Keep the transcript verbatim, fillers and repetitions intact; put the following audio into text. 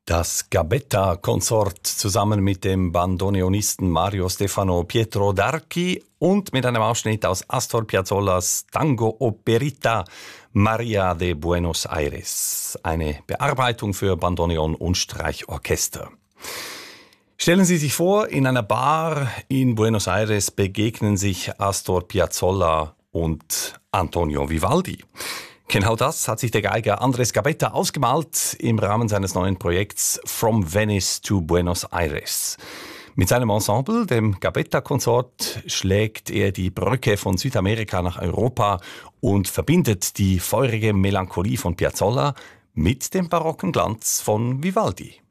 Das Gabetta-Konsort zusammen mit dem Bandoneonisten Mario Stefano Pietro D'Archi und mit einem Ausschnitt aus Astor Piazzolla's Tango Operita Maria de Buenos Aires. Eine Bearbeitung für Bandoneon und Streichorchester. Stellen Sie sich vor, in einer Bar in Buenos Aires begegnen sich Astor Piazzolla und Antonio Vivaldi. Genau das hat sich der Geiger Andres Gabetta ausgemalt im Rahmen seines neuen Projekts From Venice to Buenos Aires. Mit seinem Ensemble, dem Gabetta-Konsort, schlägt er die Brücke von Südamerika nach Europa und verbindet die feurige Melancholie von Piazzolla mit dem barocken Glanz von Vivaldi.